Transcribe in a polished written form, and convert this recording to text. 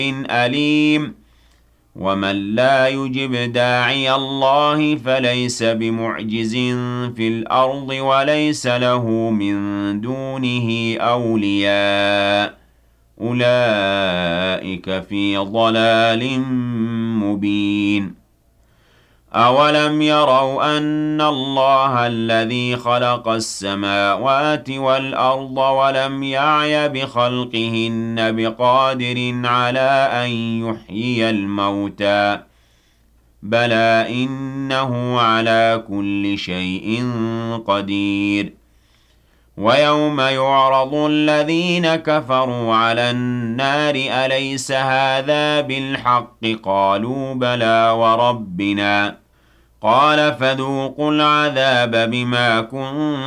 أليم ومن لا يجب داعي الله فليس بمعجز في الأرض وليس له من دونه أولياء أولئك في ضلال مبين أولم يروا أن الله الذي خلق السماوات والأرض ولم يعي بخلقهن بقادر على أن يحيي الموتى بلى إنه على كل شيء قدير ويوم يعرض الذين كفروا على النار أليس هذا بالحق قالوا بلى وربنا قال فذوقوا العذاب بما كنتم